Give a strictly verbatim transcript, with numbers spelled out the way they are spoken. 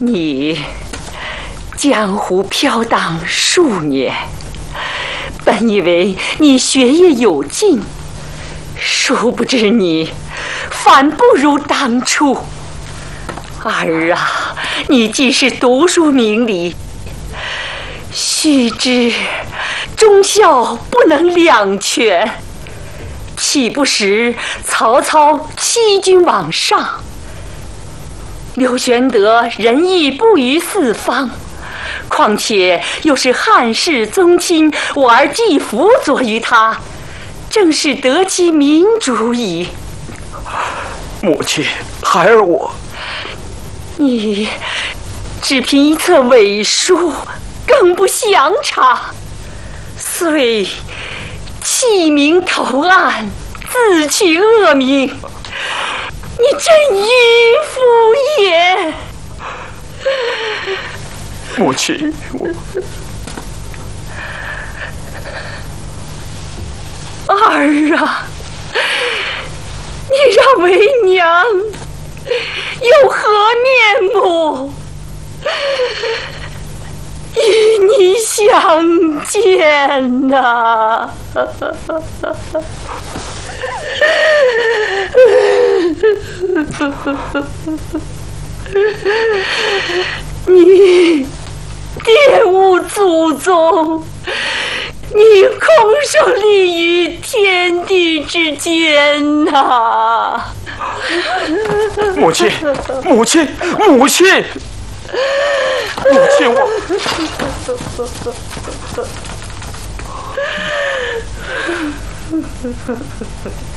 你江湖飘荡数年，本以为你学业有进，殊不知你反不如当初。儿啊，你既是读书明理，须知忠孝不能两全，岂不识曹操欺君罔上，刘玄德仁义布于四方，况且又是汉室宗亲，我儿既辅佐于他，正是得其民主矣。 母亲，孩儿我， 你只凭一册伪书，更不详查，遂弃明投暗，自取恶名，你真迂腐也！ 母亲，我儿啊，你让为娘有何面目与你相见呐、你玷污祖宗，你空手立于天地之间呐、 母亲，母亲，母亲，母亲，我。